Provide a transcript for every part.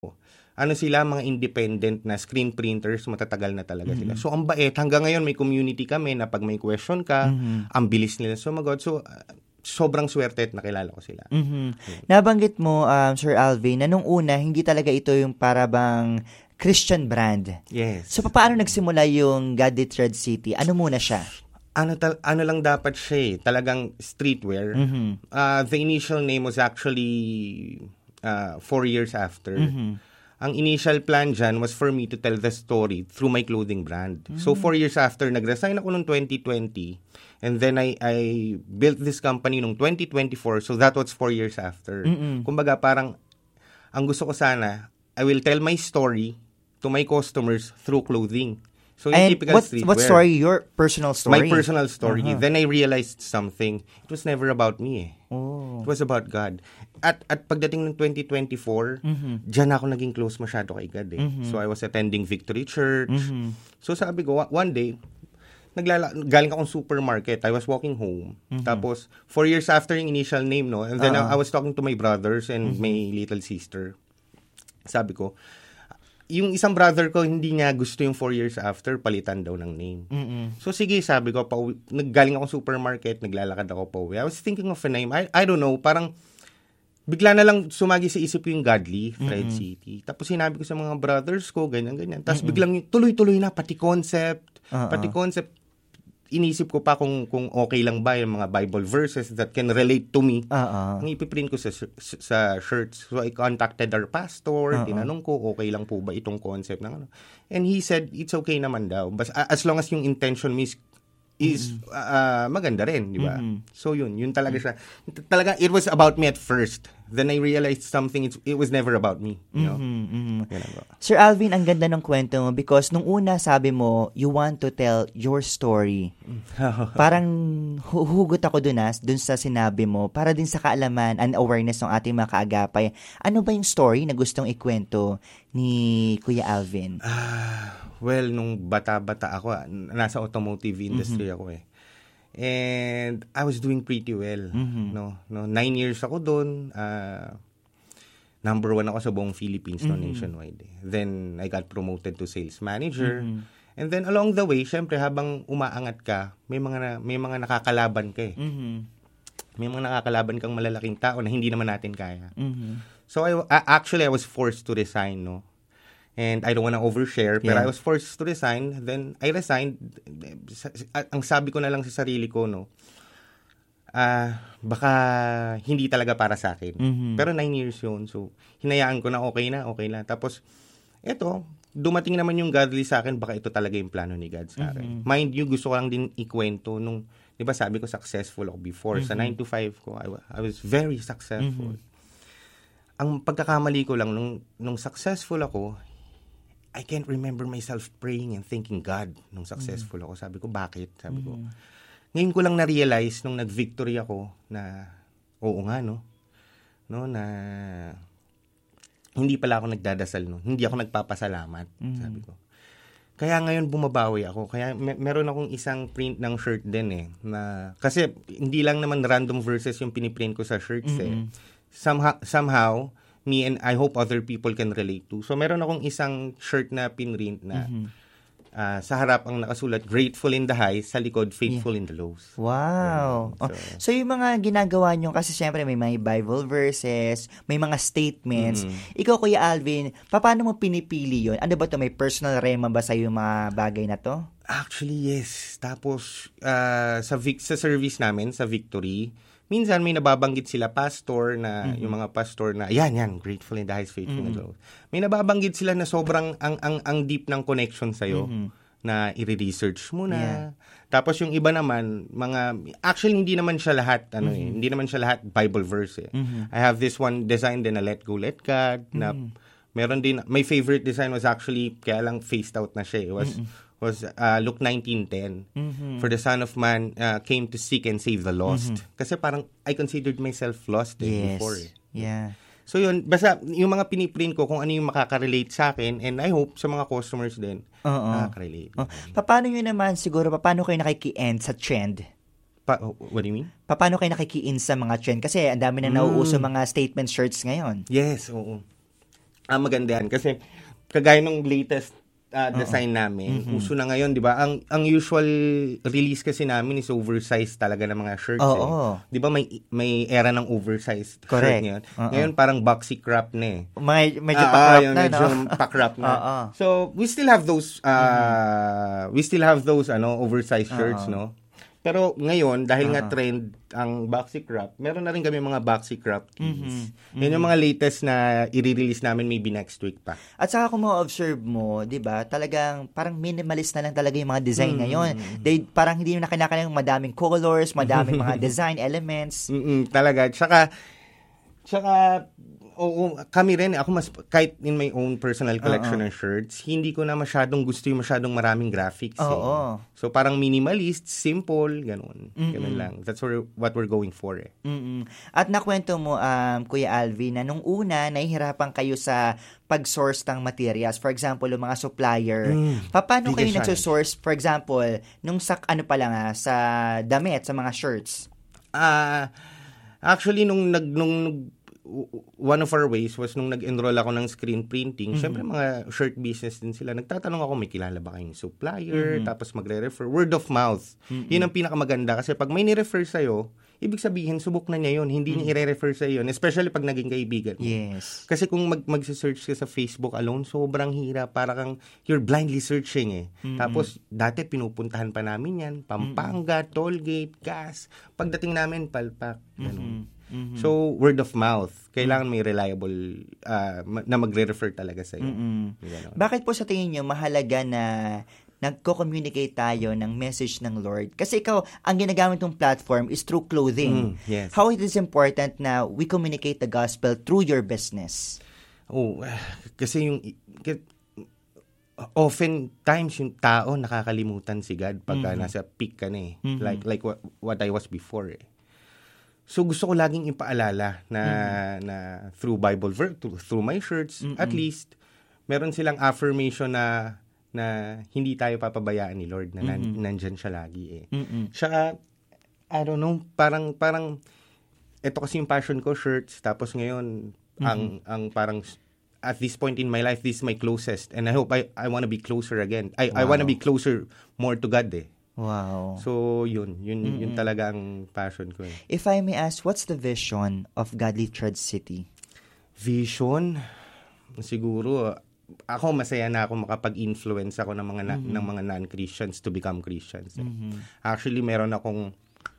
ano sila, mga independent na screen printers, matatagal na talaga sila. So, ang bait. Hanggang ngayon, may community kami na pag may question ka, ang bilis nila sumagot. So, sobrang swerte at nakilala ko sila. Nabanggit mo, Sir Alvin, na nung una, hindi talaga ito yung para bang Christian brand. Yes. So, paano nagsimula yung Godly Thread City? Ano muna siya? Ano lang dapat siya eh. Talagang streetwear. The initial name was actually 4 years after. Ang initial plan dyan was for me to tell the story through my clothing brand. So 4 years after, nag-resign ako noong 2020. And then I built this company noong 2024. So that was 4 years after. Kumbaga parang, ang gusto ko sana, I will tell my story to my customers through clothing. So yung typical streetwear. What story? Your personal story? My personal story. Then I realized something. It was never about me eh. It was about God. At pagdating ng 2024, dyan ako naging close masyado kay God eh. So I was attending Victory Church. So sabi ko, one day, galing akong supermarket. I was walking home. Tapos, 4 years after yung initial name, no? And then I was talking to my brothers and my little sister. Sabi ko, yung isang brother ko, hindi niya gusto yung 4 years after, palitan daw ng name. So, sige, sabi ko, galing ako supermarket, naglalakad ako pa uwi. I was thinking of a name. I don't know, parang, bigla na lang sumagi sa isip ko yung Godly Thread City. Tapos sinabi ko sa mga brothers ko, ganyan. Tapos biglang tuloy-tuloy na, pati concept, inisip ko pa kung okay lang ba yung mga Bible verses that can relate to me. Ang ipiprint ko sa shirts. So I contacted our pastor, tinanong ko, okay lang po ba itong concept ng ano. And he said, it's okay naman daw. But as long as yung intention is maganda rin, di ba? So yun talaga siya. Talaga, it was about me at first. Then I realized something, it was never about me. You know? Sir Alvin, ang ganda ng kwento mo because nung una sabi mo, you want to tell your story. Parang hugot ako dun sa sinabi mo para din sa kaalaman and awareness ng ating mga kaagapay. Ano ba yung story na gustong ikwento ni Kuya Alvin? Well, nung bata-bata ako, nasa automotive industry ako eh. And I was doing pretty well. No, 9 years ako doon. Number 1 ako sa buong Philippines, nationwide. Then, I got promoted to sales manager. And then, along the way, syempre, habang umaangat ka, may mga nakakalaban ka eh. May mga nakakalaban kang malalaking tao na hindi naman natin kaya. So, I was forced to resign, no? And I don't want to overshare, pero I was forced to resign. Then, I resigned. Ang sabi ko na lang sa sarili ko, no, baka hindi talaga para sa akin. Pero 9 years yun. So, hinayaan ko na okay na. Tapos, eto, dumating naman yung godly sa akin, baka ito talaga yung plano ni God sa akin. Mind you, gusto ko lang din ikwento nung, di ba sabi ko, successful ako before. Sa 9 to 5 ko, I was very successful. Ang pagkakamali ko lang, nung successful ako, I can't remember myself praying and thanking God nung successful ako. Sabi ko, bakit? Sabi ko, ngayon ko lang na-realize nung nag-victory ako na, oo nga, no, na hindi pala ako nagdadasal, no? Hindi ako nagpapasalamat, sabi ko. Kaya ngayon bumabawi ako. Kaya meron akong isang print ng shirt din eh. Kasi hindi lang naman random verses yung piniprint ko sa shirts eh. Somehow, me and I hope other people can relate to. So, meron akong isang shirt na pinrint na sa harap ang nakasulat, grateful in the highs, sa likod, faithful in the lows. Wow! So, yung mga ginagawa nyo, kasi syempre may mga Bible verses, may mga statements. Ikaw, Kuya Alvin, paano mo pinipili yun? Ano ba to? May personal rema ba sa'yo yung mga bagay na to? Actually, yes. Tapos, sa service namin, sa Victory, minsan may nababanggit sila pastor na yung mga pastor na yan grateful in the highest, faithful in the lows. May nababanggit sila na sobrang ang deep ng connection sa na i-research mo na. Tapos yung iba naman actually hindi naman siya lahat hindi naman siya lahat Bible verse eh. I have this one design din na let go let God na meron din, my favorite design was actually kaya lang phased out na siya. It was Luke 19:10. For the Son of Man came to seek and save the lost. Kasi parang I considered myself lost before. Yeah. So yun, basta yung mga piniprint ko kung ano yung makaka-relate sa akin and I hope sa mga customers din makaka-relate. Paano yun naman siguro, paano kayo nakiki-end sa trend? What do you mean? Paano kayo nakiki-in sa mga trend? Kasi ang dami na nauuso mga statement shirts ngayon. Yes, oo. Maganda yan. Kasi, kagaya ng latest design namin, uso na ngayon, di ba? Ang usual release kasi namin is oversized talaga ng mga shirts. Di ba may era ng oversized shirt ngayon? Ngayon, parang boxy crop na eh. Medyo pa-crop na, medyo pa-crop na. So, we still have those oversized shirts, no? Pero ngayon, dahil nga trend ang boxy crop, meron na rin kami mga boxy crop tees. Yan yung mga latest na i-release namin maybe next week pa. At saka kung ma-observe mo, di ba, talagang parang minimalist na lang talaga yung mga design ngayon. Parang hindi na kinakailangan madaming colors, madaming mga design elements. Talaga. Tsaka, kami rin, ako kahit in my own personal collection ng shirts, hindi ko na masyadong gusto yung masyadong maraming graphics. So, parang minimalist, simple, ganun. Ganun lang. That's what we're going for. At nakwento mo, Kuya Alvin, na nung una, nahihirapan kayo sa pag-source ng materials. For example, yung mga supplier. Paano kayo nagsosource, for example, nung sa damit, sa mga shirts? Actually, nung one of our ways was nung nag-enroll ako ng screen printing, syempre mga shirt business din sila. Nagtatanong ako, may kilala ba kayong supplier? Tapos magre-refer. Word of mouth. Yun ang pinakamaganda kasi pag may ni-refer sa'yo, ibig sabihin, subok na niya yun. Hindi niya i-refer sa'yo yun. Especially pag naging kaibigan mo. Yes. Kasi kung mag-search ka sa Facebook alone, sobrang hirap. Para kang you're blindly searching eh. Tapos, dati pinupuntahan pa namin yan. Pampanga, tollgate, gas. Pagdating namin, palpak. So, word of mouth. Kailangan may reliable na magre-refer talaga sa'yo. Bakit po sa tingin nyo mahalaga na nagko-communicate tayo ng message ng Lord? Kasi ikaw, ang ginagamit ng platform is through clothing. Yes. How it is important na we communicate the gospel through your business? Kasi oftentimes yung tao nakakalimutan si God pagka nasa peak ka na eh. Like what I was before eh. So gusto ko laging ipaalala na through Bible verse, through my shirts, at least meron silang affirmation na hindi tayo papabayaan ni Lord, na nandyan siya lagi eh. Tsaka, I don't know, parang ito kasi yung passion ko, shirts, tapos ngayon ang parang at this point in my life, this is my closest, and I hope I want to be closer again. I want to be closer more to God eh. Wow. So, yun talaga ang passion ko eh. If I may ask, what's the vision of Godly Thread City? Vision? Siguro, ako masaya na ako makapag-influence ako ng mga non-Christians to become Christians. Actually, meron akong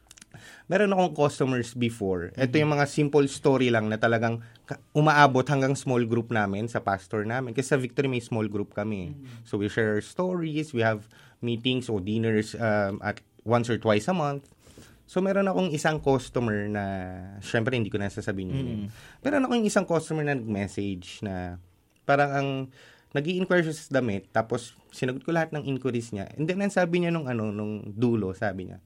customers before. Ito yung mga simple story lang na talagang umaabot hanggang small group namin sa pastor namin. Kasi sa Victory may small group kami. So we share stories, we have meetings o dinners at once or twice a month. So meron akong isang customer na, syempre hindi ko na sasabihin yung name. Meron akong isang customer na nag-message na parang nag-i-inquire siya sa damit, tapos sinagot ko lahat ng inquiries niya. And then sabi niya nung dulo, sabi niya,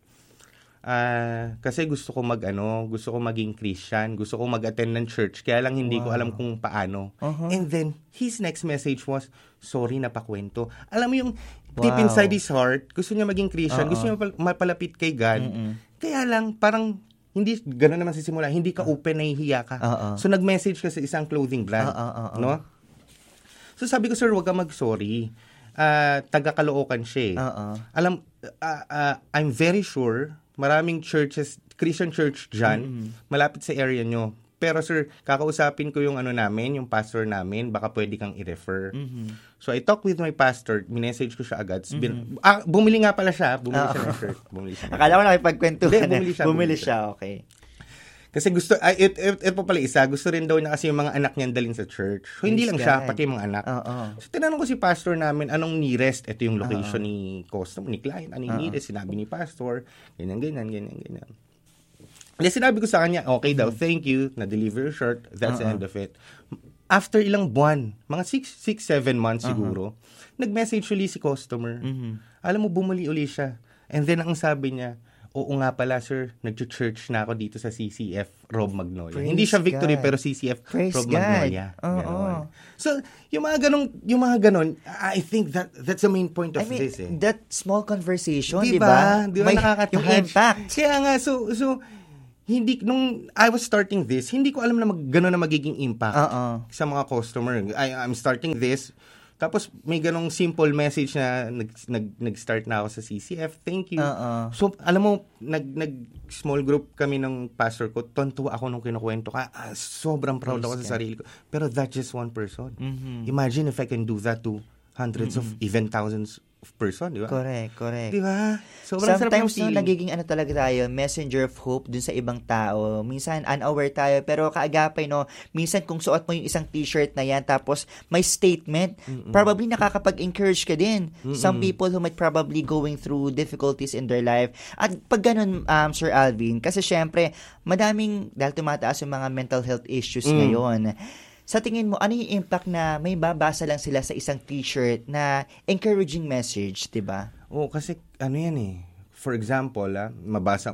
kasi gusto ko maging Christian, gusto ko mag-attend ng church, kaya lang hindi ko alam kung paano. And then, his next message was, sorry, napakwento. Alam mo yung deep inside his heart, gusto niya maging Christian, gusto niya mapalapit kay God, kaya lang, parang, hindi, gano'n naman sa simula, hindi ka open, nahihiya ka. So, nag-message ka sa isang clothing brand, no? So, sabi ko, sir, wag ka mag-sorry. Taga-Caloocan siya eh. Alam, I'm very sure, maraming churches, Christian church dyan, malapit sa area nyo. Pero sir, kakausapin ko yung yung pastor namin, baka pwede kang i-refer. So I talked with my pastor, minessage ko siya agad. Bumili nga pala siya, bumili siya ng shirt. Akala ko nakipagkwentuhan. Bumili siya, okay. Kasi ito pala isa, gusto rin daw niya kasi yung mga anak niyan dalhin sa church. So, hindi lang siya, pati yung mga anak. So, tinanong ko si pastor namin, anong nearest? Ito yung location ni customer, ni client. Anong nearest? Sinabi ni pastor, ganyan. Kasi sinabi ko sa kanya, okay daw, thank you, na-deliver your shirt, that's the end of it. After ilang buwan, mga 6-7 months siguro, nag-message uli si customer. Alam mo, bumuli uli siya. And then, ang sabi niya, oo nga pala, sir, nag-church na ako dito sa CCF Rob Magnolia. Praise hindi siya Victory, God. Pero CCF Praise Rob God. Magnolia. So, yung mga ganon, I think that's the main point of this eh. That small conversation, di ba? Di ba nakakatouch? Yung impact. Kaya nga, so hindi, nung I was starting this, hindi ko alam na gano'n na magiging impact sa mga customer. I'm starting this, tapos may ganong simple message na nag-start na ako sa CCF. Thank you. So, alam mo, small group kami ng pastor ko. Tontuwa ako nung kinukwento ka. Sobrang proud ako sa sarili ko. Pero that's just one person. Imagine if I can do that to hundreds of, even thousands of person, di ba? Correct. Di ba? Sobrang sarap ng Sometimes feeling. nagiging talaga tayo, messenger of hope dun sa ibang tao. Minsan unaware tayo, pero kaagapay, no? Minsan kung suot mo yung isang t-shirt na yan, tapos may statement, probably nakakapag-encourage ka din. Some people who might probably going through difficulties in their life. At pag ganun, Sir Alvin, kasi syempre, madaming, dahil tumataas yung mga mental health issues ngayon, sa tingin mo, ano yung impact na may babasa lang sila sa isang t-shirt na encouraging message, diba? Kasi yan eh. For example, mabasa,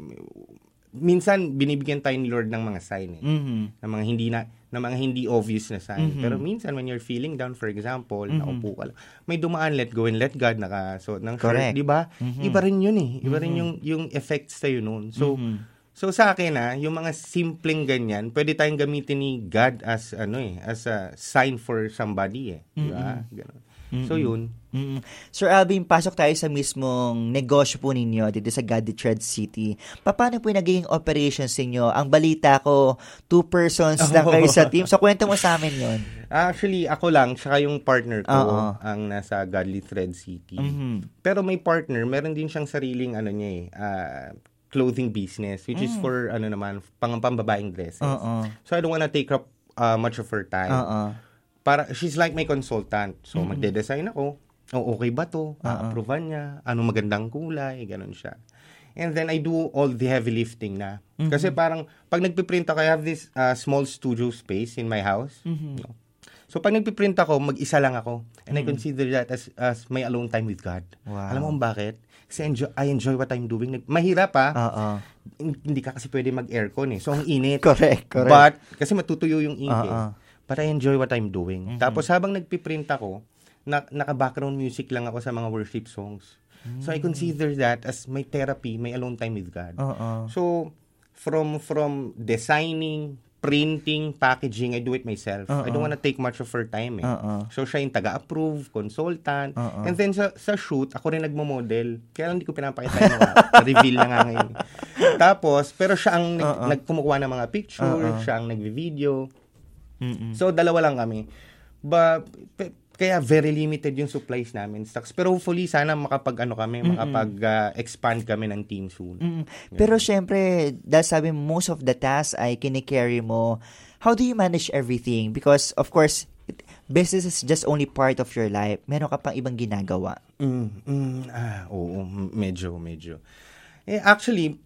minsan binibigyan tayo ni Lord ng mga sign eh. Na mga hindi obvious na sign. Pero minsan when you're feeling down, for example, naupo ka lang, may dumaan, let go and let God, nakasuot ng shirt, di ba? Iba rin yun eh. Iba rin yung effects sa'yo nun. So sa akin yung mga simpleng ganyan, pwede tayong gamitin ni God as a sign for somebody eh. Diba? Ganun. So yun. Sir Alvin, pasok tayo sa mismong negosyo po ninyo dito sa Godly Thread City. Paano po yung naging operations ninyo? Ang balita ko, 2 persons lang kayo sa team. So kwento mo sa amin yun. Actually, ako lang, tsaka yung partner ko ang nasa Godly Thread City. Pero may partner, meron din siyang sariling clothing business, which is for pambabaeng dresses. So I don't wanna take up much of her time. She's like my consultant. So magde-design ako. Okay ba to? Approvean niya. Anong magandang kulay? Ganon siya. And then I do all the heavy lifting na. Kasi parang pag nagpiprint ako, I have this small studio space in my house. So pag nagpiprint ako, mag-isa lang ako. And I consider that as my alone time with God. Wow. Alam mo kung bakit? Kasi I enjoy what I'm doing. Mahirap hindi ka kasi pwede mag-aircon eh. So ang init. Correct. But, kasi matutuyo yung ink But I enjoy what I'm doing. Tapos habang nagpiprint ako, naka-background music lang ako sa mga worship songs. So I consider that as my therapy, my alone time with God. So from designing, printing, packaging, I do it myself. I don't wanna take much of her time eh. So siya yung taga-approve, consultant. And then sa shoot, ako rin nagmo-model. Kaya lang hindi ko pinapakita yung reveal na nga ngayon. Tapos, pero siya ang nagkumukuha ng mga picture, siya ang nagvi-video. So dalawa lang kami. Kaya very limited yung supplies namin, stocks. Pero hopefully, sana makapag-expand kami ng team soon. Pero syempre, dahil sabi most of the tasks ay kinicarry mo, how do you manage everything? Because, of course, business is just only part of your life. Meron ka pang ibang ginagawa. Oo, medyo. Actually,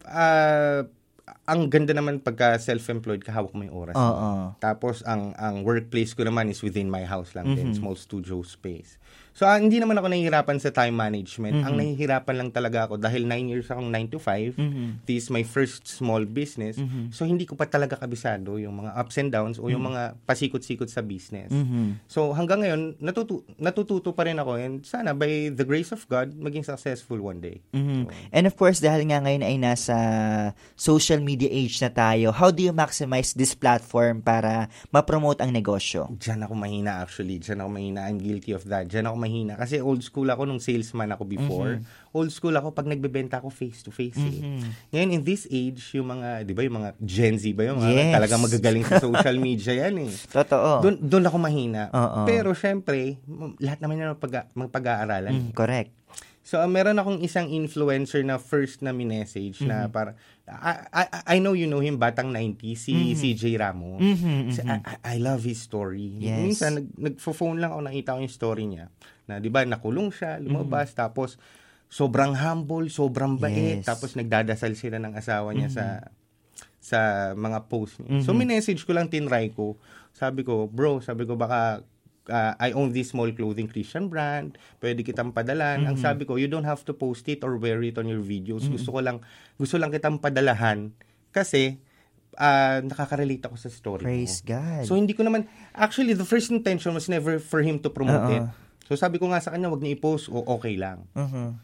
ang ganda naman pagka self-employed ka, hawak mo yung oras. Tapos ang workplace ko naman is within my house lang din, small studio space. So hindi naman ako nahihirapan sa time management. Ang nahihirapan lang talaga ako dahil 9 years akong 9 to 5. This is my first small business. So hindi ko pa talaga kabisado yung mga ups and downs o yung mga pasikot-sikot sa business. So hanggang ngayon natututo pa rin ako, and sana by the grace of God maging successful one day. So, and of course, dahil nga ngayon ay nasa social media age na tayo, how do you maximize this platform para ma-promote ang negosyo? Diyan ako mahina actually. I'm guilty of that. Diyan ako mahina. Kasi old school ako nung salesman ako before. Old school ako pag nagbebenta ako face to face Ngayon in this age, yung mga, di ba, yung mga Gen Z ba yung talagang magagaling sa social media yan eh. Totoo. Doon ako mahina. Pero syempre, lahat naman yan magpag-aaralan. Correct. So, meron akong isang influencer na first na minessage na para, I know you know him, batang 90s, si CJ Ramos. I love his story. Yes. Minsan, nag-phone lang ako, nakita ko yung story niya. Na, di ba, nakulong siya, lumabas, tapos, sobrang humble, sobrang bait, tapos nagdadasal sila ng asawa niya sa mga post niya. So, minessage ko lang, tinry ko. Sabi ko, baka, I own this small clothing Christian brand. Pwede kitang padalan. Ang sabi ko, you don't have to post it or wear it on your videos. Gusto lang kitang padalahan kasi nakaka-relate ako sa story mo. Praise God. So hindi ko naman, actually the first intention was never for him to promote it. So sabi ko nga sa kanya, wag niya i-post o okay lang.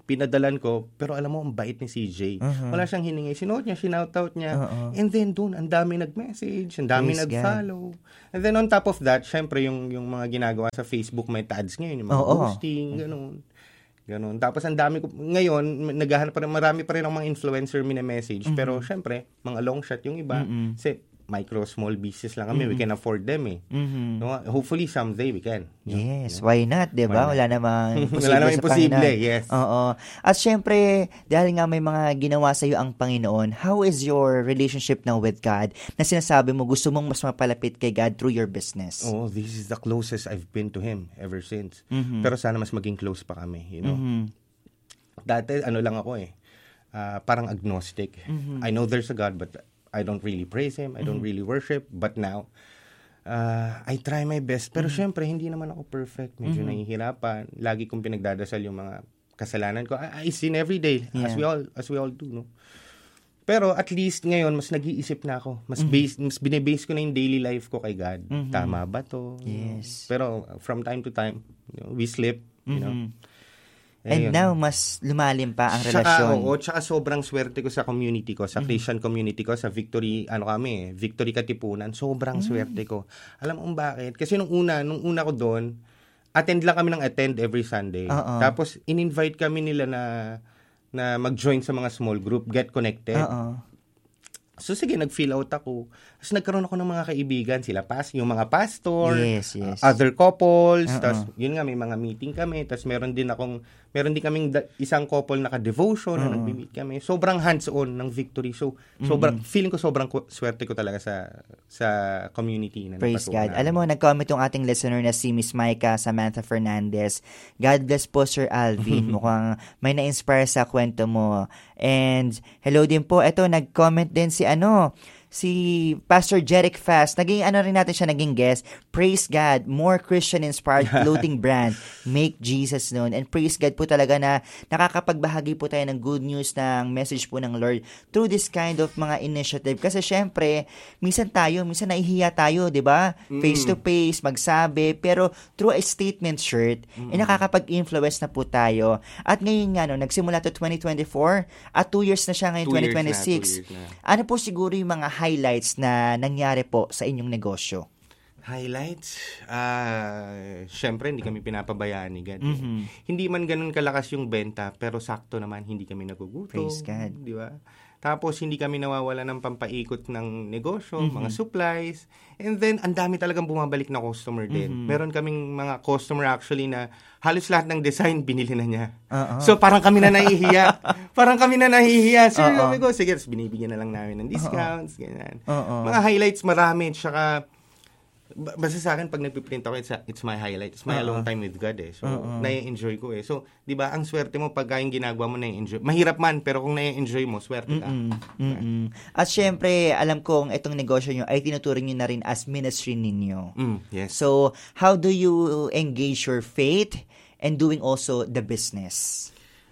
pinadalan ko, pero alam mo, ang bait ni CJ. Wala siyang hiningi. Sinuot niya, sinoutout niya. And then doon, ang dami nag-message, ang dami nag-follow. And then on top of that, syempre, yung mga ginagawa sa Facebook, may tags ngayon, yung mga posting, ganun. Tapos ang dami ko, ngayon, naghahanap pa rin, marami pa rin ang mga influencer message. Pero syempre, mga long shot yung iba. Kasi micro, small business lang kami. We can afford them No? Hopefully, someday we can. Yes, why not, diba? Wala namang imposible yes. Oo. At syempre, dahil nga may mga ginawa sa iyo ang Panginoon, how is your relationship now with God na sinasabi mo gusto mong mas mapalapit kay God through your business? Oh, this is the closest I've been to Him ever since. Pero sana mas maging close pa kami, Dati, lang ako parang agnostic. I know there's a God, but I don't really praise Him. I don't really worship. But now, I try my best. Pero syempre, hindi naman ako perfect. Medyo nahihirapan. Lagi kong pinagdadasal yung mga kasalanan ko. I sin every day, as we all do, no? Pero at least ngayon, mas nag-iisip na ako. Mas binibase ko na yung daily life ko kay God. Tama ba to? Yes. Pero from time to time, we slip, And now, mas lumalim pa ang relasyon. Tsaka sobrang swerte ko sa community ko, sa Christian community ko, sa Victory, Victory Katipunan, sobrang swerte ko. Alam mo bakit? Kasi nung una ko doon, attend lang kami ng every Sunday. Tapos, in-invite kami nila na mag-join sa mga small group, get connected. So, sige, nag-fill out ako. Tapos, nagkaroon ako ng mga kaibigan. Yung mga pastor, other couples. Tapos, yun nga, may mga meeting kami. Tapos, meron din kaming isang couple naka-devotion na nag-meet kami. Sobrang hands-on ng Victory. So, feeling ko sobrang swerte ko talaga sa community na Praise God. Alam mo, nag-comment yung ating listener na si Miss Micah Samantha Fernandez. God bless po, Sir Alvin. Mukhang may na-inspire sa kwento mo. And, hello din po. Eto, nag-comment din si Pastor Jeric Fast. Naging naging guest. Praise God, more Christian-inspired clothing brand. Make Jesus known. And praise God po talaga na nakakapagbahagi po tayo ng good news, ng message po ng Lord through this kind of mga initiative. Kasi syempre, minsan nahihiya tayo, di ba? Face to face, magsabi. Pero through a statement shirt, nakakapag-influence na po tayo. At ngayon nga, nagsimula to 2024 at 2 years na siya ngayon, 2026. Ano po siguro yung mga highlights na nangyari po sa inyong negosyo? Highlights? Syempre, hindi kami pinapabayaan ni God. Hindi man ganun kalakas yung benta, pero sakto naman, hindi kami nagugutom. Praise God. Di ba? Tapos, hindi kami nawawala ng pampaikot ng negosyo, mga supplies. And then, ang dami talagang bumabalik na customer din. Meron kaming mga customer actually na halos lahat ng design binili na niya. So, parang kami na nahihiya. So, sabi ko, sige, binibigyan na lang namin ng discounts, ganyan. Mga highlights marami, tsaka basta sa akin, pag nagpiprint ako, it's my highlight. It's my alone time with God So, nai-enjoy ko So, di ba, ang swerte mo pagka yung ginagawa mo, nai-enjoy. Mahirap man, pero kung nai-enjoy mo, swerte ka. At syempre, alam kong itong negosyo nyo ay tinuturing nyo na rin as ministry ninyo. Yes. So, how do you engage your faith and doing also the business?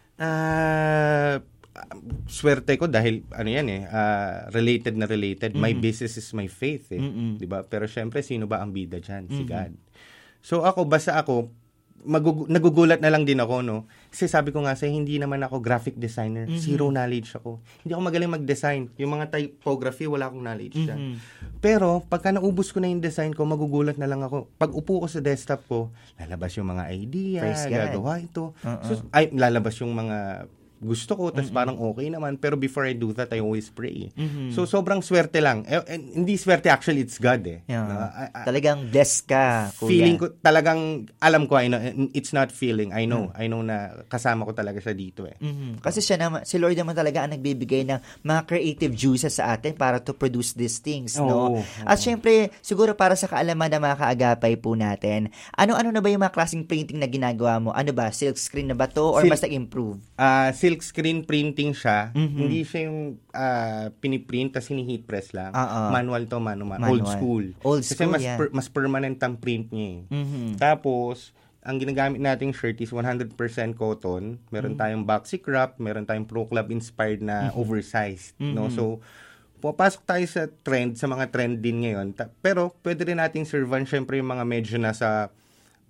Swerte ko dahil related. My business is my faith 'di ba? Pero syempre sino ba ang bida diyan? Si God. So ako nagugulat na lang din ako kasi sabi ko nga hindi naman ako graphic designer, zero knowledge ako. Hindi ako magaling mag-design. Yung mga typography wala akong knowledge diyan. Pero pagka naubos ko na yung design ko, magugulat na lang ako. Pag upo ko sa desktop ko, lalabas yung mga idea, gagawa ito. So lalabas yung mga gusto ko, tas parang okay naman. Pero before I do that, I always pray. So, sobrang swerte lang. Hindi swerte, actually, it's God talagang blessed ka, kuya. Feeling ko, talagang, alam ko, I know, it's not feeling. I know na kasama ko talaga siya dito Kasi si Lord naman talaga ang nagbibigay ng mga creative juices sa atin para to produce these things, no? At syempre, siguro para sa kaalaman ng mga kaagapay po natin, ano-ano na ba yung mga klaseng printing na ginagawa mo? Ano ba? Silk screen na ba to? Or mas nag-improve? Silk screen printing siya. Hindi siya yung piniprint tas hini-heat press lang. Manual to, manual. Old school. Kasi mas permanent ang print niya Tapos, ang ginagamit nating shirt is 100% cotton. Meron tayong boxy crop, meron tayong Pro Club inspired na oversized. No? So, papasok tayo sa mga trend din ngayon. Pero, pwede rin nating servan syempre yung mga medyo nasa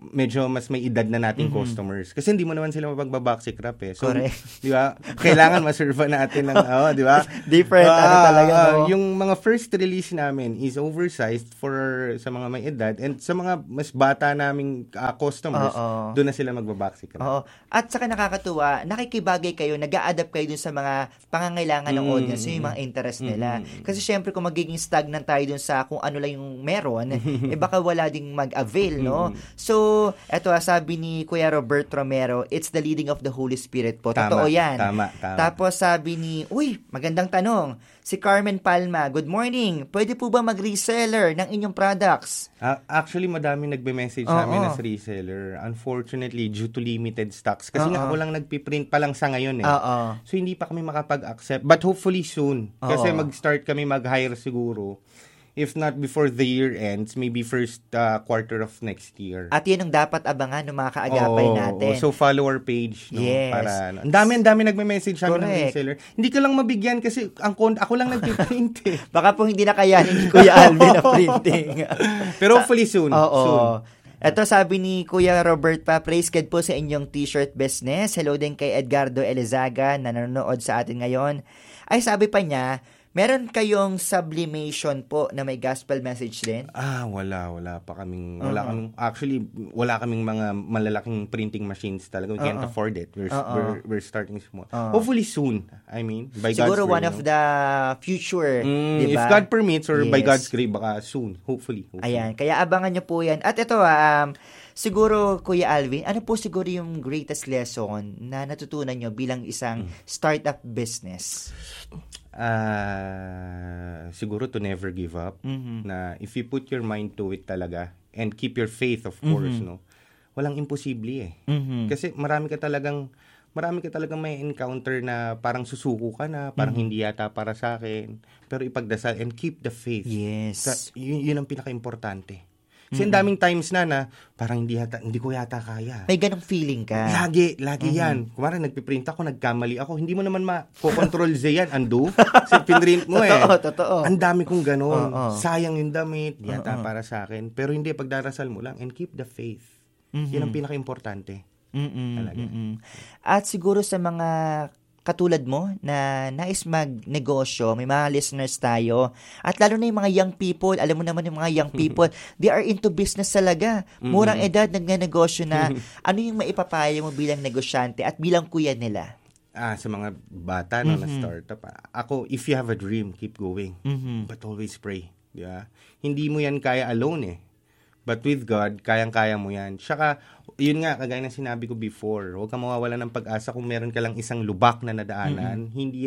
medyo mas may edad na nating customers. Kasi hindi mo naman sila mapagbabaksi crap eh. So, correct. di ba? Kailangan maserve natin ng, di ba? Different, talaga. Yung mga first release namin is oversized for sa mga may edad, and sa mga mas bata naming customers, doon na sila magbabaksi crap. Oo. At saka nakakatuwa, nakikibagay kayo, nag-a-adapt kayo dun sa mga pangangailangan ng audience, yung mga interest nila. Kasi syempre kung magiging stagnant tayo dun sa kung ano lang yung meron, baka wala ding mag-avail, no? So, eto sabi ni Kuya Robert Romero, it's the leading of the Holy Spirit po. Totoo yan. Tama. Tapos sabi ni, magandang tanong. Si Carmen Palma, good morning. Pwede po ba mag-reseller ng inyong products? Actually, madami nagbe-message sa amin as reseller. Unfortunately, due to limited stocks. Kasi nga ako lang nagpiprint pa lang sa ngayon eh. So, hindi pa kami makapag-accept. But hopefully soon. Kasi mag-start kami mag-hire siguro. If not before the year ends, maybe first quarter of next year. At yun ang dapat abangan ng mga kaagapay natin. So, follow our page. No? Yes. Para, ang dami nagme-message sa amin ng reseller. Hindi ko lang mabigyan kasi ako lang nagpiprint eh. Baka po hindi na kayanin ni Kuya Alvin na printing. Pero hopefully soon. Soon. Ito sabi ni Kuya Robert pa, praise God po sa inyong t-shirt business. Hello din kay Edgardo Elizaga na nanonood sa atin ngayon. Ay sabi pa niya, meron kayong sublimation po na may gospel message din? Wala pa kaming, actually, wala kaming mga malalaking printing machines talaga. We can't afford it. We're starting small. Hopefully soon. I mean, by siguro God's grace. One of the future, diba? If God permits or by God's grace, baka soon. Hopefully. Ayan, kaya abangan nyo po yan. At ito, siguro, Kuya Alvin, ano po siguro yung greatest lesson na natutunan nyo bilang isang startup business? Siguro to never give up. Na if you put your mind to it talaga and keep your faith, of course, no, walang imposible eh. Kasi marami ka talagang may encounter na parang susuko ka na, parang hindi yata para sa akin, pero ipagdasal and keep the faith. Yes. Yun ang pinaka-importante. Kasi daming times na parang hindi ko yata kaya. May ganong feeling ka. Lagi yan. Kumara nagpiprint ako, nagkamali ako. Hindi mo naman ma-control yan. Undo. Kasi pinrint mo eh. Totoo. Ang dami kong ganon. Sayang yung damit. Yata para sa akin. Pero hindi, pagdarasal mo lang. And keep the faith. Yan ang pinaka-importante. Talaga. At siguro sa mga katulad mo na nais magnegosyo, may mga listeners tayo, at lalo na yung mga young people, alam mo naman yung mga young people, they are into business talaga. Murang edad, nagnegosyo na. Ano yung maipapayo mo bilang negosyante at bilang kuya nila? Sa mga bata na startup, ako, if you have a dream, keep going. But always pray. Yeah? Hindi mo yan kaya alone eh. But with God, kayang-kaya mo yan. Tsaka, yun nga, kagaya na sinabi ko before, huwag kang mawawala ng pag-asa kung meron ka lang isang lubak na nadaanan.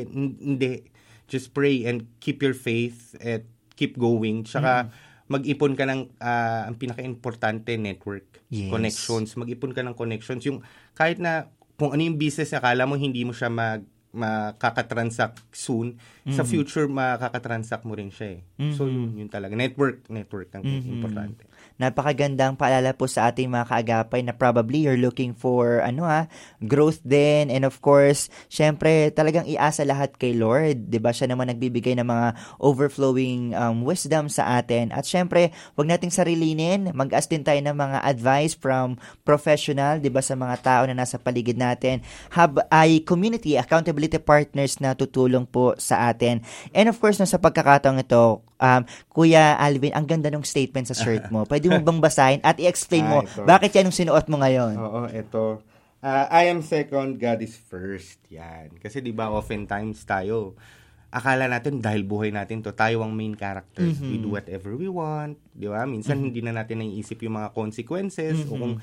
Hindi. Just pray and keep your faith and keep going. Tsaka, mag-ipon ka ng, ang pinaka-importante, network. Yes. Connections. Mag-ipon ka ng connections. Yung, kahit na, kung ano yung business na akala mo, hindi mo siya makakatransact soon, sa future makakatransact mo rin siya eh. So yun talaga. Network ang importante. Napakagandang paalala po sa ating mga kaagapay na probably you're looking for growth din, and of course, syempre talagang iasa lahat kay Lord, 'di ba? Siya naman nagbibigay ng mga overflowing wisdom sa atin. At syempre, wag nating sarilinin, mag-ask din tayo ng mga advice from professional, 'di ba, sa mga tao na nasa paligid natin. Have ay community accountability partners na tutulong po sa atin. And of course, sa pagkakataong ito, Kuya Alvin, ang ganda ng statement sa shirt mo. Pwede mo bang basahin at i-explain mo bakit yan yung sinuot mo ngayon? Oo, ito. I am second, God is first. Yan. Kasi di ba oftentimes tayo, akala natin dahil buhay natin to, tayo ang main character. We do whatever we want. Di ba? Minsan hindi na natin naiisip yung mga consequences o kung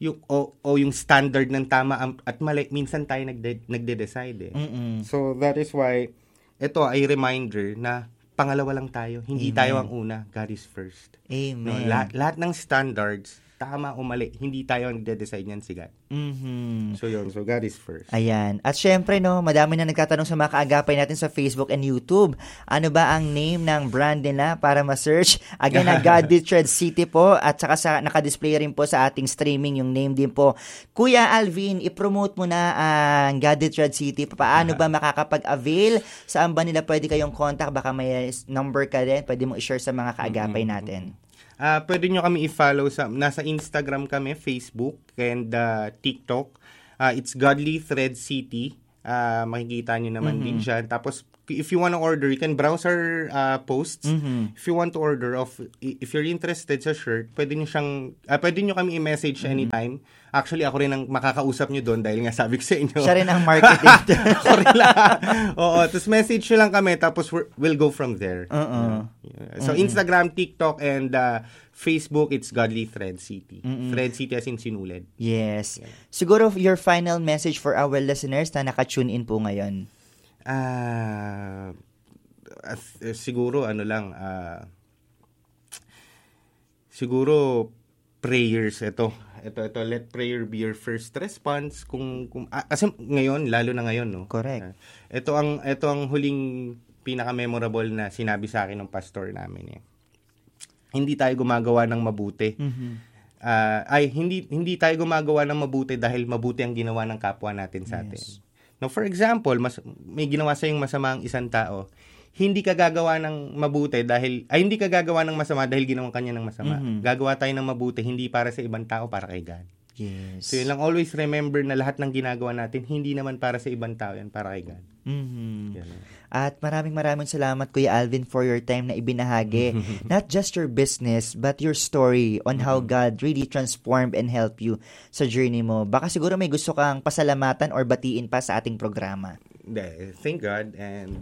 yung standard ng tama at mali. Minsan tayo nagde-decide eh. So that is why ito ay reminder na pangalawa lang tayo. Hindi tayo ang una. God is first. Amen. No, lahat ng standards, tama o mali, hindi tayo ang nagde-decide niyan, si God. So yun, so God is first. Ayan. At syempre, madami na nagtatanong sa mga kaagapay natin sa Facebook and YouTube. Ano ba ang name ng brand nila para ma-search? Again, Godly Thread City po, at saka naka-display rin po sa ating streaming yung name din po. Kuya Alvin, i-promote mo na ang Godly Thread City. Paano ba makakapag-avail? Saan ba nila pwede kayong contact? Baka may number ka din, pwede mo i-share sa mga kaagapay natin. Pwede nyo kami i-follow nasa Instagram kami, Facebook, and TikTok. It's Godly Thread City. Makikita nyo naman din dyan. Tapos, if you want to order, you can browse our posts. If you want to order, if you're interested sa shirt, pwede nyo kami i-message anytime. Actually, ako rin ang makakausap nyo doon dahil nga sabi ko sa inyo. Siya rin ang marketing. Ako rin lang. Oo, tapos message nyo lang kami, tapos we'll go from there. So, Instagram, TikTok, and Facebook, it's Godly Thread City. Thread City as in sinulid. Yes. Yeah. Siguro your final message for our listeners na naka-tune in po ngayon. Siguro siguro prayers ito, let prayer be your first response kasi ngayon, lalo na ngayon, no. Correct. Ito ang huling pinaka-memorable na sinabi sa akin ng pastor namin. Hindi tayo gumagawa ng mabuti. Hindi tayo gumagawa ng mabuti dahil mabuti ang ginawa ng kapwa natin sa atin. Now, for example, may ginawa sa yung masama ang isang tao, hindi ka gagawa ng mabuti hindi ka gagawa ng masama dahil ginawa kanya ng masama. Gagawa tayo ng mabuti hindi para sa ibang tao, para kay God. Yes. So, yun lang, always remember na lahat ng ginagawa natin, hindi naman para sa ibang tao yan, para kay God. At maraming salamat, Kuya Alvin, for your time na ibinahagi. Not just your business, but your story on how God really transformed and helped you sa journey mo. Baka siguro may gusto kang pasalamatan or batiin pa sa ating programa. Thank God. And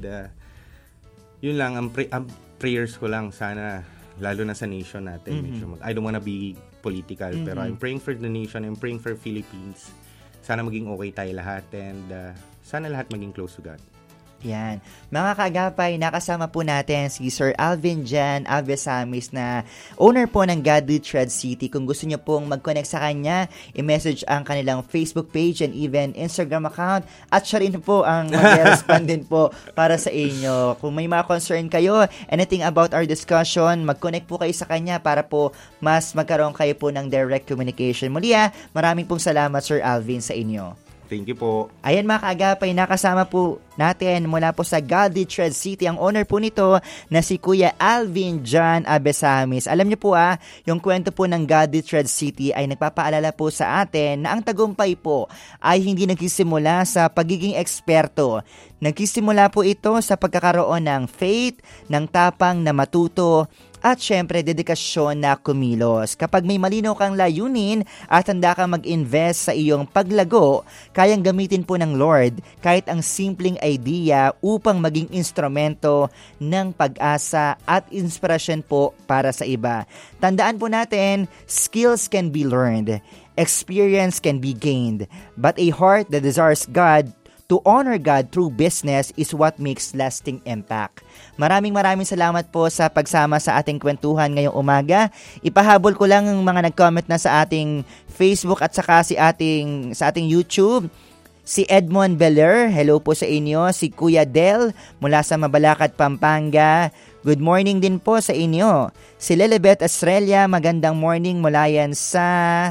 yun lang, ang prayers ko lang, sana, lalo na sa nation natin. I don't wanna be political, pero I'm praying for the nation, I'm praying for Philippines. Sana maging okay tayo lahat, and sana lahat maging close to God. Yan. Mga kaagapay, nakasama po natin si Sir Alvin Jan Avesamis na owner po ng Godly Thread City. Kung gusto niyo pong mag-connect sa kanya, i-message ang kanilang Facebook page and even Instagram account. At siya rin po ang mag-respond din po para sa inyo. Kung may mga concern kayo, anything about our discussion, mag-connect po kayo sa kanya para po mas magkaroon kayo po ng direct communication. Muli maraming pong salamat, Sir Alvin, sa inyo. Thank you po. Ayan mga kaagapay, nakasama po natin mula po sa Godly Thread City, ang owner po nito na si Kuya Alvin Jan Avesamis. Alam niyo po yung kwento po ng Godly Thread City ay nagpapaalala po sa atin na ang tagumpay po ay hindi nagsisimula sa pagiging eksperto. Nagsisimula po ito sa pagkakaroon ng faith, ng tapang na matuto, at syempre, dedikasyon na kumilos. Kapag may malinaw kang layunin at handa kang mag-invest sa iyong paglago, kayang gamitin po ng Lord kahit ang simpleng idea upang maging instrumento ng pag-asa at inspirasyon po para sa iba. Tandaan po natin, skills can be learned, experience can be gained, but a heart that desires God to honor God through business is what makes lasting impact. Maraming salamat po sa pagsama sa ating kwentuhan ngayong umaga. Ipahabol ko lang ang mga nag-comment na sa ating Facebook at saka sa ating YouTube. Si Edmond Beller, hello po sa inyo. Si Kuya Del mula sa Mabalacat, Pampanga. Good morning din po sa inyo. Si Lilibet Estrella, magandang morning mula yan sa...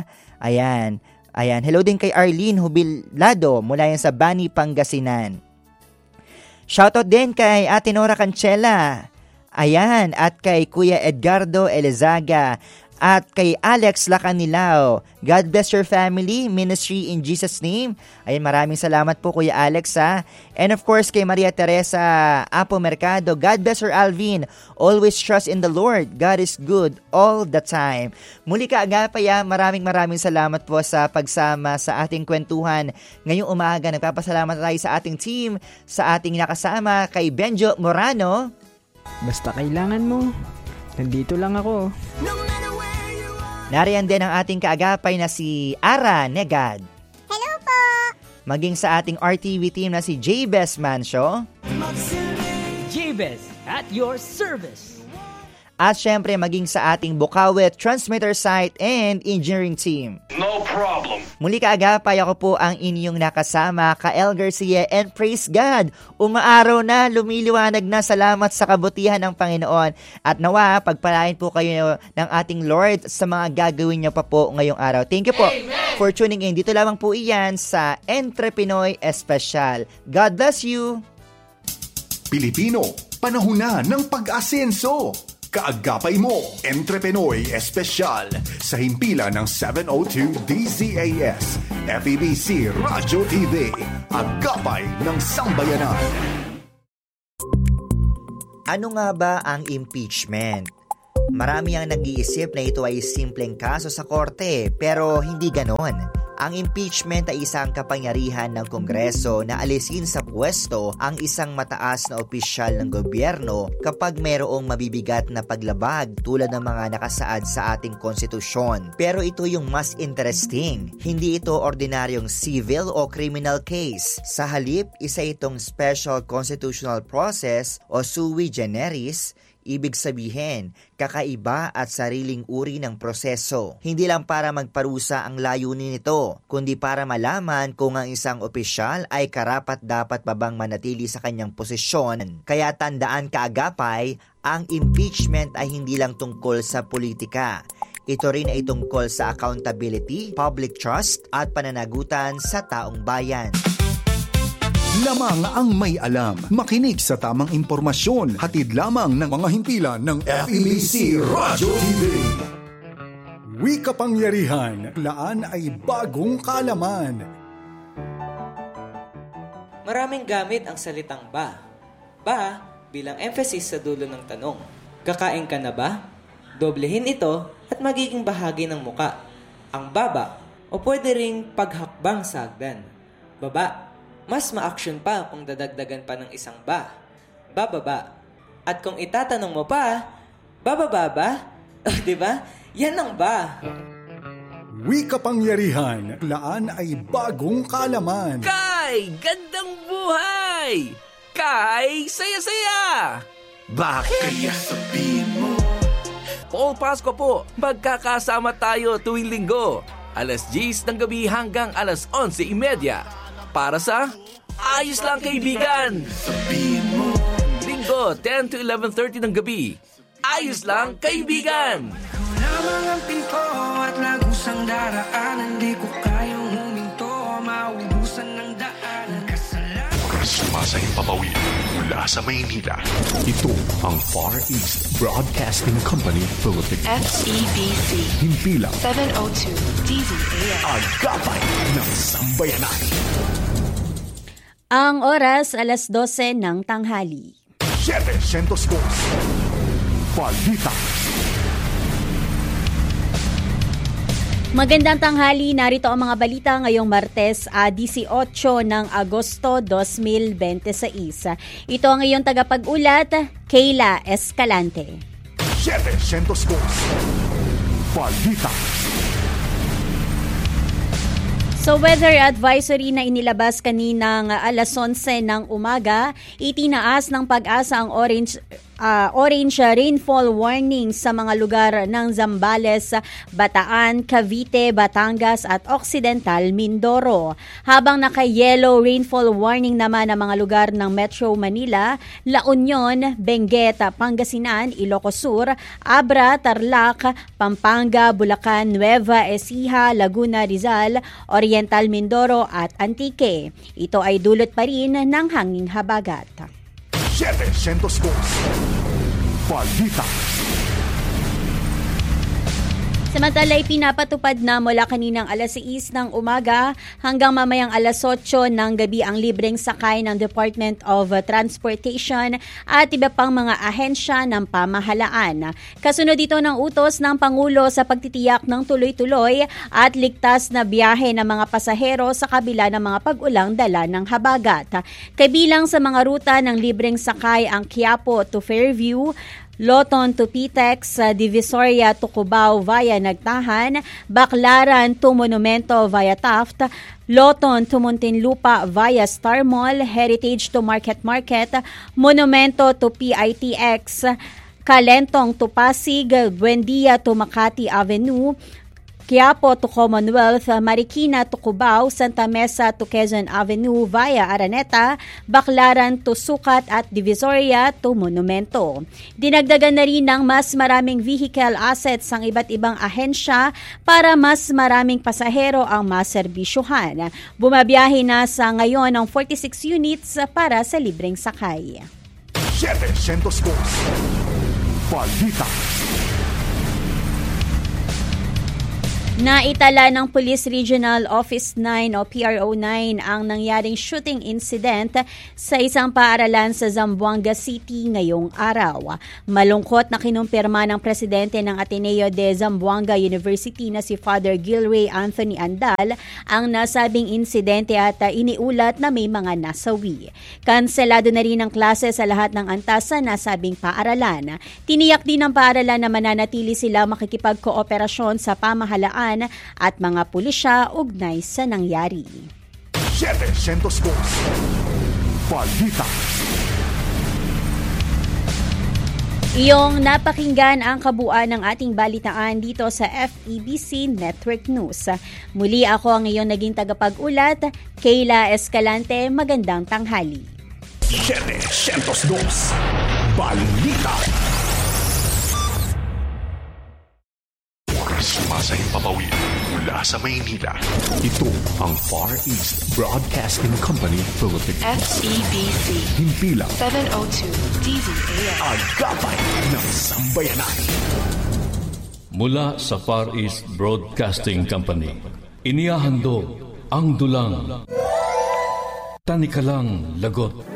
Ayan, hello din kay Arlene Jubilado mula yan sa Bani, Pangasinan. Shoutout din kay Ate Nora Cancela. Ayan, at kay Kuya Edgardo Elizaga. At kay Alex Lacanilao. God bless your family, ministry in Jesus' name. Ayan, maraming salamat po Kuya Alex And of course kay Maria Teresa Apo Mercado. God bless her Alvin. Always trust in the Lord. God is good all the time. Muli kaagapay, maraming salamat po sa pagsama sa ating kwentuhan. Ngayong umaga, nagpapasalamat tayo sa ating team, sa ating nakasama kay Benjo Morano. Basta kailangan mo, nandito lang ako. Nariyan din ang ating kaagapay na si Ara Negad. Hello po! Maging sa ating RTV team na si Jabez Mancio. Jabez at your service. At syempre maging sa ating Bukawi Transmitter Site and Engineering Team. No problem. Muli kaagapay, ako po ang inyong nakasama, Kael Garcia, and praise God! Umaaraw na, lumiliwanag na, salamat sa kabutihan ng Panginoon. At nawa, pagpalain po kayo ng ating Lord sa mga gagawin niyo pa po ngayong araw. Thank you po for tuning in. Dito lamang po iyan sa Entre Pinoy Especial. God bless you! Pilipino, panahon na ng pag-asenso. Kaagapay mo, Entrepenoy Espesyal sa himpilan ng 702 DZAS, FEBC Radyo TV, Agapay ng Sambayanan. Ano nga ba ang impeachment? Marami ang nag-iisip na ito ay simpleng kaso sa korte, pero hindi ganon. Ang impeachment ay isang kapangyarihan ng Kongreso na alisin sa pwesto ang isang mataas na opisyal ng gobyerno kapag mayroong mabibigat na paglabag tulad ng mga nakasaad sa ating konstitusyon. Pero ito yung mas interesting. Hindi ito ordinaryong civil o criminal case. Sa halip, isa itong special constitutional process o sui generis. Ibig sabihin, kakaiba at sariling uri ng proseso. Hindi lang para magparusa ang layunin nito, kundi para malaman kung ang isang opisyal ay karapat-dapat ba bang manatili sa kanyang posisyon. Kaya tandaan kaagapay, ang impeachment ay hindi lang tungkol sa politika. Ito rin ay tungkol sa accountability, public trust at pananagutan sa taong bayan. Lamang ang may alam. Makinig sa tamang impormasyon. Hatid lamang ng mga himpilan ng FEBC Radyo TV. Wikapangyarihan. Laan ay bagong kaalaman. Maraming gamit ang salitang ba. Ba bilang emphasis sa dulo ng tanong. Kakain ka na ba? Doblehin ito at magiging bahagi ng muka. Ang baba o pwede ring paghakbang sa hagdan. Baba. Mas ma-action pa kung dadagdagan pa ng isang ba. Bababa. At kung itatanong mo pa, bababa ba? Diba? Yan ang ba. Wikapangyarihan. Laan ay bagong kaalaman. Kay, gandang buhay! Kay, saya-saya! Bakit? Kaya sabihin mo. Paul Pasco po, magkakasama tayo tuwing linggo. Alas 10 ng gabi hanggang alas 11:30. Para sa Ayos Lang Kaibigan. Linggo, 10 to 11:30 ng gabi. Ayos Lang Kaibigan. Lamang ang pinto at lagusang daraanan. Di ko kayang huminto, maubusan ng daan. Sumasahing papawid mula sa Maynila. Ito ang Far East Broadcasting Company Philippines. FEBC. Himpilang 702 DZAS. Agapay ng Sambayanan. Ang oras, alas 12 ng tanghali. 702 Balita. Magandang tanghali, narito ang mga balita ngayong Martes, 18 ng Agosto 2026. Ito ang iyong tagapag-ulat, Kayla Escalante. 702 Balita. So weather advisory na inilabas kaninang alas 11 ng umaga, itinaas ng Pag-asa ang orange rainfall warning sa mga lugar ng Zambales, Bataan, Cavite, Batangas at Occidental Mindoro. Habang naka-yellow rainfall warning naman ang mga lugar ng Metro Manila, La Union, Benguet, Pangasinan, Ilocos Sur, Abra, Tarlac, Pampanga, Bulacan, Nueva Ecija, Laguna, Rizal, Oriental Mindoro at Antique. Ito ay dulot pa rin ng hanging habagat. 702 Balita. Samantala, ipinapatupad na mula kaninang alas 6 ng umaga hanggang mamayang alas 8 ng gabi ang libreng sakay ng Department of Transportation at iba pang mga ahensya ng pamahalaan. Kasunod dito ng utos ng Pangulo sa pagtitiyak ng tuloy-tuloy at ligtas na biyahe ng mga pasahero sa kabila ng mga pag-ulang dala ng habagat. Kabilang sa mga ruta ng libreng sakay ang Quiapo to Fairview, Loton to Pitex, Divisoria to Cubao via Nagtahan, Baclaran to Monumento via Taft, Loton to Muntinlupa via Star Mall, Heritage to Market, Monumento to PITX, Calentong to Pasig, Buendia to Makati Avenue, Quiapo to Commonwealth, Marikina to Cubao, Santa Mesa to Quezon Avenue via Araneta, Baclaran to Sucat at Divisoria to Monumento. Dinagdagan na rin ng mas maraming vehicle assets ang iba't ibang ahensya para mas maraming pasahero ang maserbisyuhan. Bumabiyahe na sa ngayon ng 46 units para sa libreng sakay. 702 balita. Naitala ng Police Regional Office 9 o PRO 9 ang nangyaring shooting incident sa isang paaralan sa Zamboanga City ngayong araw. Malungkot na kinumpirma ng presidente ng Ateneo de Zamboanga University na si Father Gilray Anthony Andal ang nasabing insidente at iniulat na may mga nasawi. Kanselado na rin ang klase sa lahat ng antas sa nasabing paaralan. Tiniyak din ng paaralan na mananatili sila makikipagkooperasyon sa pamahalaan at mga pulisya ugnay sa nangyari. 702 balita. Iyong napakinggan ang kabuuan ng ating balitaan dito sa FEBC Network News. Muli ako ang iyong naging tagapag-ulat, Kayla Escalante. Magandang tanghali. 702 balita. Sumasahing papawid mula sa Maynila. Ito ang Far East Broadcasting Company Philippines. FEBC. Himpilang 702 DZAM. Agapay ng sambayanan. Mula sa Far East Broadcasting Company, inihahandog ang dulang Tanikalang Lagot.